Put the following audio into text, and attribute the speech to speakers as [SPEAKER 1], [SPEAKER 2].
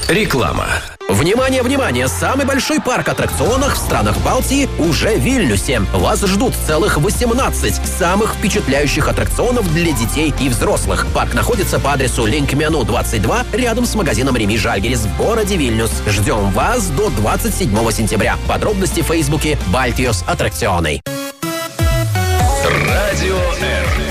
[SPEAKER 1] Реклама.
[SPEAKER 2] Внимание, внимание! Самый большой парк аттракционов в странах Балтии уже в Вильнюсе. Вас ждут целых 18 самых впечатляющих аттракционов для детей и взрослых. Парк находится по адресу Линкмену 22, рядом с магазином Реми Жальгерис в городе Вильнюс. Ждем вас до 27 сентября. Подробности в Фейсбуке Балтиос Аттракционы.
[SPEAKER 1] Радио